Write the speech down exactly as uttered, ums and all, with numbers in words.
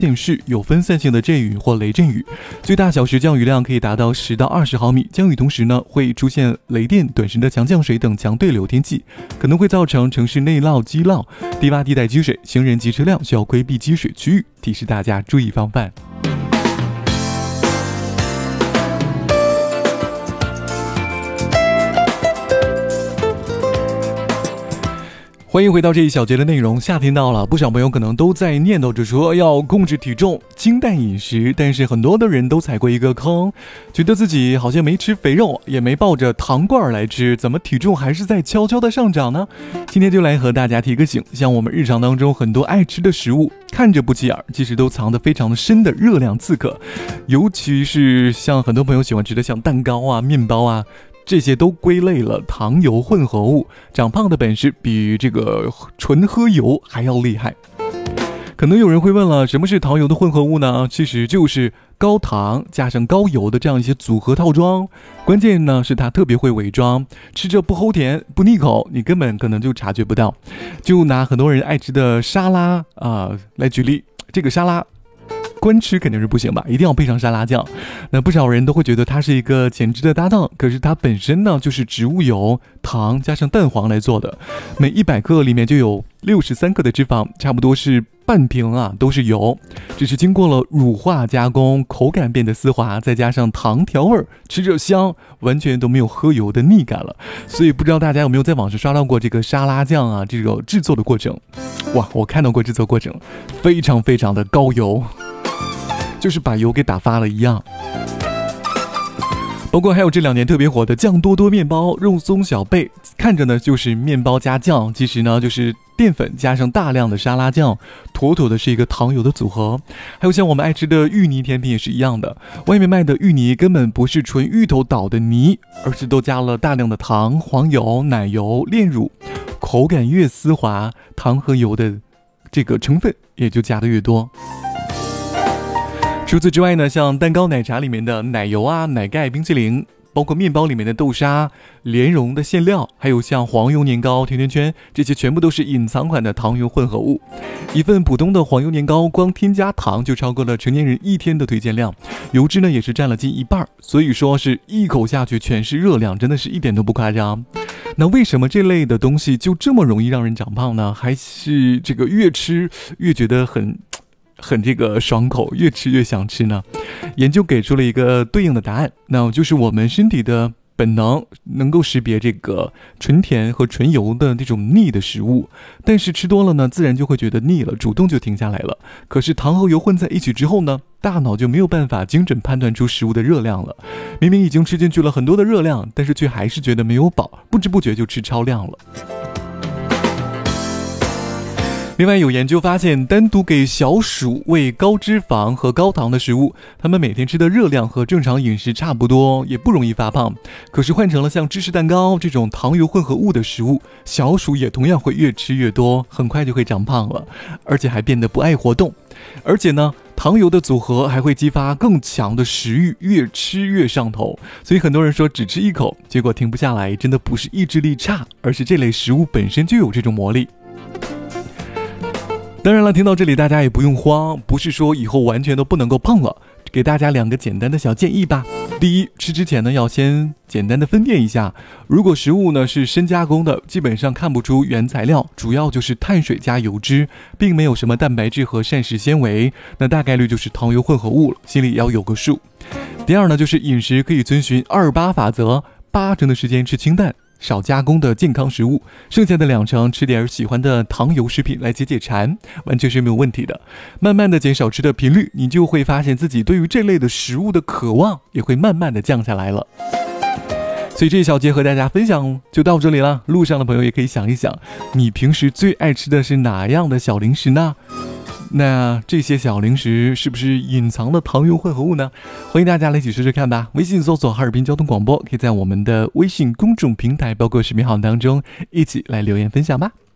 县市有分散性的阵雨或雷阵雨，最大小时降雨量可以达到十到二十毫米。降雨同时呢，会出现雷电、短时的强降水等强对流天气，可能会造成城市内涝、积涝、低洼地带积水，行人及车辆需要规避积水区域，提示大家注意防范。欢迎回到这一小节的内容。夏天到了，不少朋友可能都在念叨着说要控制体重、清淡饮食，但是很多的人都踩过一个坑，觉得自己好像没吃肥肉，也没抱着糖罐来吃，怎么体重还是在悄悄的上涨呢？今天就来和大家提个醒，像我们日常当中很多爱吃的食物，看着不起眼，其实都藏得非常的深的热量刺客，尤其是像很多朋友喜欢吃的像蛋糕啊、面包啊，这些都归类了糖油混合物，长胖的本事比这个纯喝油还要厉害。可能有人会问了，什么是糖油的混合物呢？其实就是高糖加上高油的这样一些组合套装，关键呢是它特别会伪装，吃着不齁甜不腻口，你根本可能就察觉不到。就拿很多人爱吃的沙拉啊、呃、来举例，这个沙拉光吃肯定是不行吧，一定要配上沙拉酱。那不少人都会觉得它是一个减脂的搭档，可是它本身呢就是植物油、糖加上蛋黄来做的，每一百克里面就有六十三克的脂肪，差不多是半瓶啊都是油，只是经过了乳化加工，口感变得丝滑，再加上糖调味，吃着香，完全都没有喝油的腻感了。所以不知道大家有没有在网上刷到过这个沙拉酱啊这个制作的过程？哇，我看到过制作过程，非常非常的高油，就是把油给打发了一样。包括还有这两年特别火的酱多多面包，肉松小贝，看着呢就是面包加酱，其实呢就是淀粉加上大量的沙拉酱，妥妥的是一个糖油的组合。还有像我们爱吃的芋泥甜品也是一样的，外面卖的芋泥根本不是纯芋头捣的泥，而是都加了大量的糖、黄油、奶油、炼乳，口感越丝滑，糖和油的这个成分也就加的越多。除此之外呢，像蛋糕、奶茶里面的奶油啊、奶盖、冰淇淋，包括面包里面的豆沙、莲蓉的馅料，还有像黄油年糕、甜甜圈，这些全部都是隐藏款的糖油混合物。一份普通的黄油年糕，光添加糖就超过了成年人一天的推荐量，油脂呢也是占了近一半，所以说是一口下去全是热量，真的是一点都不夸张。那为什么这类的东西就这么容易让人长胖呢？还是这个越吃越觉得很很这个爽口，越吃越想吃呢？研究给出了一个对应的答案，那就是我们身体的本能能够识别这个纯甜和纯油的这种腻的食物，但是吃多了呢，自然就会觉得腻了，主动就停下来了。可是糖和油混在一起之后呢，大脑就没有办法精准判断出食物的热量了。明明已经吃进去了很多的热量，但是却还是觉得没有饱，不知不觉就吃超量了。另外有研究发现，单独给小鼠喂高脂肪和高糖的食物，它们每天吃的热量和正常饮食差不多，也不容易发胖。可是换成了像芝士蛋糕这种糖油混合物的食物，小鼠也同样会越吃越多，很快就会长胖了，而且还变得不爱活动。而且呢，糖油的组合还会激发更强的食欲，越吃越上头。所以很多人说只吃一口，结果停不下来，真的不是意志力差，而是这类食物本身就有这种魔力。当然了，听到这里大家也不用慌，不是说以后完全都不能够碰了，给大家两个简单的小建议吧。第一，吃之前呢要先简单的分辨一下，如果食物呢是深加工的，基本上看不出原材料，主要就是碳水加油脂，并没有什么蛋白质和膳食纤维，那大概率就是糖油混合物了，心里要有个数。第二呢，就是饮食可以遵循二八法则，八成的时间吃清淡少加工的健康食物，剩下的两成吃点喜欢的糖油食品来解解馋，完全是没有问题的。慢慢的减少吃的频率，你就会发现自己对于这类的食物的渴望也会慢慢的降下来了。所以这一小节和大家分享就到这里了，路上的朋友也可以想一想，你平时最爱吃的是哪样的小零食呢？那这些小零食是不是隐藏的糖油混合物呢？欢迎大家来一起试试看吧。微信搜索哈尔滨交通广播，可以在我们的微信公众平台包括视频号当中一起来留言分享吧。